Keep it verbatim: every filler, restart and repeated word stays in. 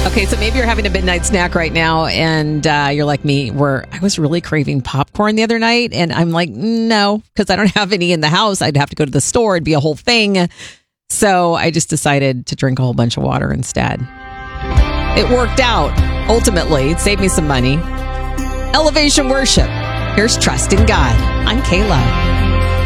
Okay, so maybe you're having a midnight snack right now, and uh, you're like me, where I was really craving popcorn the other night, and I'm like, no, because I don't have any in the house. I'd have to go to the store. It'd be a whole thing. So I just decided to drink a whole bunch of water instead. It worked out. Ultimately, it saved me some money. Elevation Worship. Here's Trust in God. I'm Kayla.